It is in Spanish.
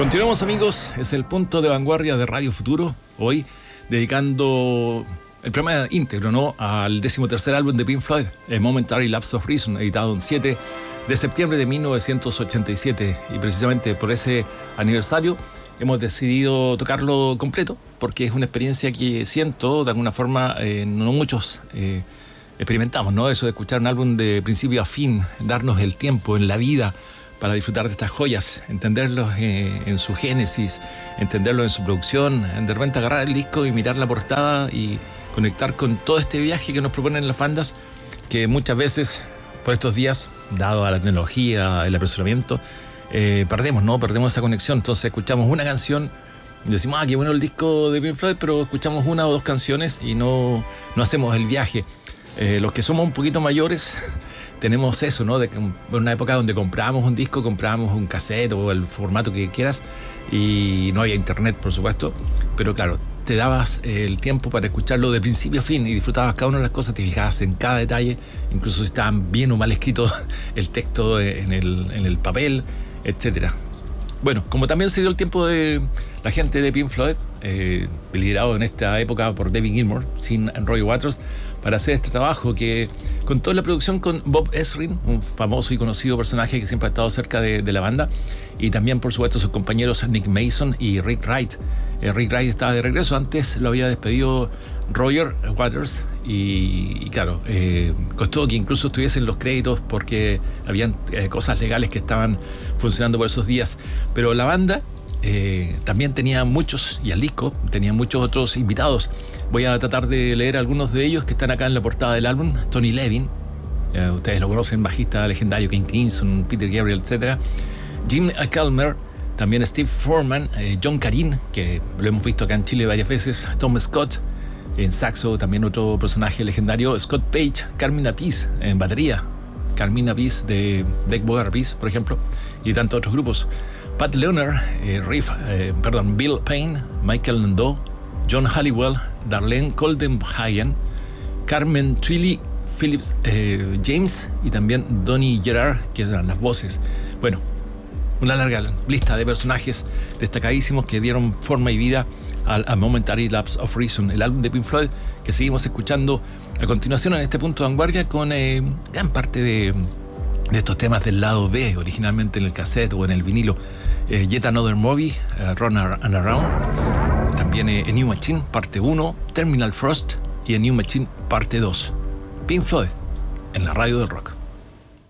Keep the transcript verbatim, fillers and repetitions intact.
Continuamos, amigos, es el punto de vanguardia de Radio Futuro, hoy dedicando el programa íntegro, ¿no?, al decimotercer álbum de Pink Floyd, A Momentary Lapse of Reason, editado el siete de septiembre de mil novecientos ochenta y siete, y precisamente por ese aniversario hemos decidido tocarlo completo, porque es una experiencia que siento, de alguna forma, eh, no muchos eh, experimentamos, ¿no? Eso de escuchar un álbum de principio a fin, darnos el tiempo en la vida para disfrutar de estas joyas, entenderlos eh, en su génesis, entenderlos en su producción, de repente agarrar el disco y mirar la portada y conectar con todo este viaje que nos proponen las bandas, que muchas veces por estos días, dado a la tecnología, el apresuramiento, eh, perdemos, ¿no? Perdemos esa conexión. Entonces escuchamos una canción y decimos, ah, qué bueno el disco de Pink Floyd, pero escuchamos una o dos canciones y no, no hacemos el viaje. Eh, los que somos un poquito mayores tenemos eso, ¿no? De que en una época donde comprábamos un disco, comprábamos un cassette o el formato que quieras, y no había internet, por supuesto, pero claro, te dabas el tiempo para escucharlo de principio a fin y disfrutabas cada una de las cosas, te fijabas en cada detalle, incluso si estaban bien o mal escritos el texto en el, en el papel, etcétera. Bueno, como también se dio el tiempo de la gente de Pink Floyd, eh, liderado en esta época por David Gilmour, sin Roy Waters, para hacer este trabajo que contó la producción con Bob Ezrin, un famoso y conocido personaje que siempre ha estado cerca de, de la banda, y también, por supuesto, sus compañeros Nick Mason y Rick Wright. Eh, Rick Wright estaba de regreso, antes lo había despedido Roger Waters, y, y claro, eh, costó que incluso estuviesen los créditos porque habían eh, cosas legales que estaban funcionando por esos días. Pero la banda eh, también tenía muchos, y al disco tenía muchos otros invitados. Voy a tratar de leer algunos de ellos que están acá en la portada del álbum. Tony Levin, eh, ustedes lo conocen, bajista legendario, King Crimson, Peter Gabriel, etcétera. Jim Kelmer, también Steve Foreman, eh, John Carin, que lo hemos visto acá en Chile varias veces, Tom Scott en saxo, también otro personaje legendario, Scott Page, Carmine Appice en batería, Carmine Appice de Black Bogart Peace, por ejemplo, y tantos otros grupos. Pat Leonard, eh, Riff, eh, perdón, Bill Payne, Michael Landau, John Halliwell, Darlene Coldenhagen, Carmen Twilly, Phillips eh, James y también Donny Gerard, que eran las voces. Bueno, una larga lista de personajes destacadísimos que dieron forma y vida al A Momentary Lapse of Reason, el álbum de Pink Floyd que seguimos escuchando a continuación en este punto de vanguardia, con eh, gran parte de, de estos temas del lado B, originalmente en el cassette o en el vinilo. eh, Yet Another Movie, uh, Run and Around, también eh, A New Machine, parte uno, Terminal Frost y A New Machine, parte dos. Pink Floyd, en la radio del rock.